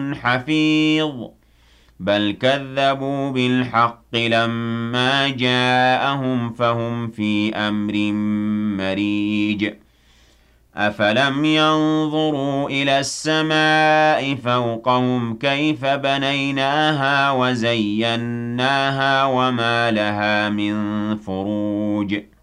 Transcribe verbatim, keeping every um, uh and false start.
حفيظ بل كذبوا بالحق لما جاءهم فهم في أمر مريج أفلم ينظروا إلى السماء فوقهم كيف بنيناها وزيناها وما لها من فروج